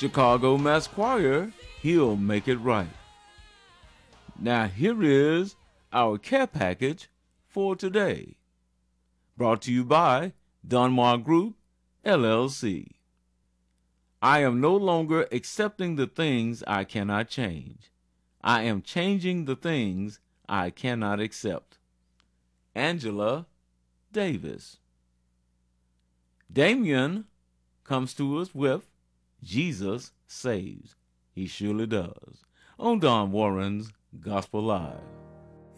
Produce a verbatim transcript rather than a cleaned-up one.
Chicago Mass Choir, He'll Make It Right. Now here is our care package for today. Brought to you by Dunmar Group, L L C. I am no longer accepting the things I cannot change. I am changing the things I cannot accept. Angela Davis. Damien comes to us with Jesus Saves. He surely does. On Don Warren's Gospel Live.